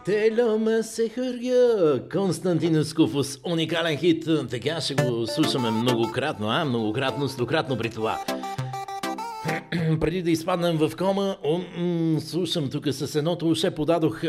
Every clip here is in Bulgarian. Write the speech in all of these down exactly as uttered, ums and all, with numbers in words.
Тело ме се хърга. Константин Скуфос, уникален хит. Така ще го слушаме многократно, а? Многократно, стократно при това. Преди да изпаднем в кома, слушам тук с едното уше, подадох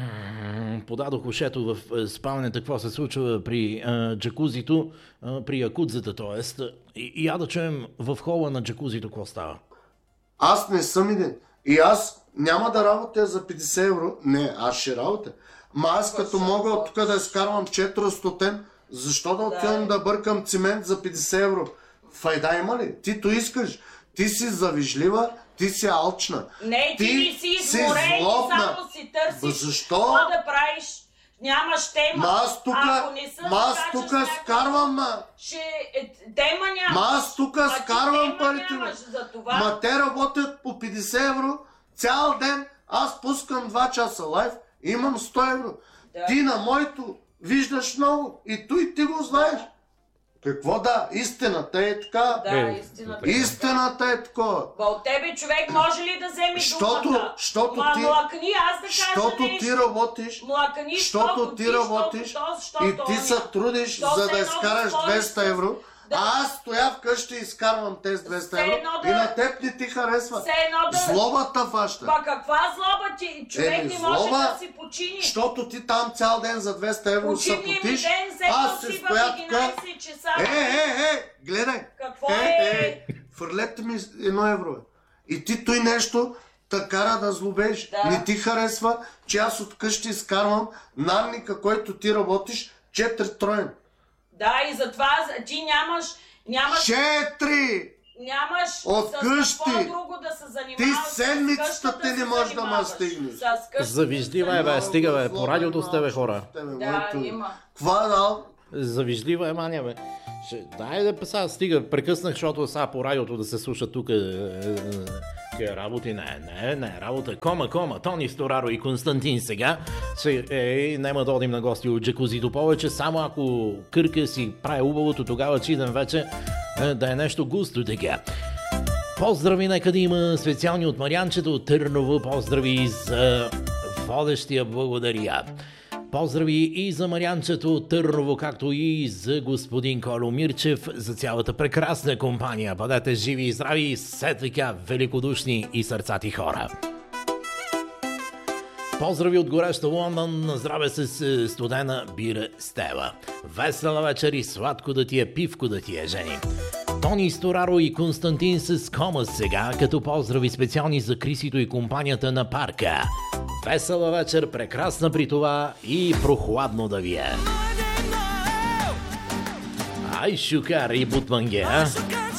подадох ушето в спалнята, какво се случва при а, джакузито, а, при якудзата, т.е. И, и я да чуем в хола на джакузито какво става. Аз не съм един. И аз няма да работя за петдесет евро. Не, аз ще работя. Ма аз като мога от тук да изкарвам четиристотин, защо да отивам да бъркам цимент за петдесет евро? Файда има ли? Ти то искаш. Ти си завижлива, ти си алчна. Не, ти, ти си изморен и само си търсиш. Защо? Какво да правиш? Нямаш тема. Ма аз тука, ма аз тука скарвам, ма. Ще, е, тема нямаш. Ма аз тука скарвам парите ми. Това... Ма те работят по петдесет евро цял ден. Аз пускам два часа лайв, имам сто евро. Да. Ти на моето виждаш много и той ти го знаеш. Да. Какво да? Истината е така. Да, е, истината е Истината е такова. От тебе човек може ли да вземе щото, думата? Щото Ма, ти, млакни, аз да кажа щото нещо. ти работиш, млакни, щото ти работиш щото, щото, и ти се трудиш, за да изкараш двеста евро, да. А аз стоя вкъщи и изкарвам тези двеста евро да... и на теб не ти харесва. Да... Злобата фаща. Ба каква злоба ти? Човек Еми, не може злоба, да си почини. Защото ти там цял ден за двеста евро се потиш. Аз се стоя тука. Е, е, е, гледай. Какво е? Е, е. Фърлете ми едно евро. И ти той нещо та кара да злобеш. Да. Не ти харесва, че аз от къщи изкарвам надника, който ти работиш, четири троен. Да, и затова ти нямаш... нямаш... Четири! Нямаш от къщи. Друго да се занимаваш. Ти седмицата ти не можеш да ме стигнеш. Завиждива е, бе, стига, бе. По радиото сте, бе, хора. Да, има. Каква е, дал? Завиждива е, маня, бе. Ще, дай да сега стига, прекъснах, защото сега по радиото да се слуша тук е, работи. Не, не, не, работа. Кома, кома, Тони Стораро и Константин сега. Ще, е, няма да одим на гости от джакузито повече, само ако Кърка си прави убавото, тогава чидам вече е, да е нещо густо така. Поздрави, нека да има специални от Марианчето от Търново. Поздрави за водещия, благодаря. Поздрави и за Марианчето от Търново, както и за господин Коло Мирчев, за цялата прекрасна компания. Бъдете живи и здрави, все така великодушни и сърцати хора. Поздрави от гореща Лондон, на здраве с студена бира Стела. Весела вечер и сладко да ти е, пивко да ти е, жени. Тони Стораро и Константин с кома сега, като поздрави специални за Крисито и компанията на парка. Весела вечер, прекрасна при това и прохладно да ви е. Ай, шукар и бутманге, а?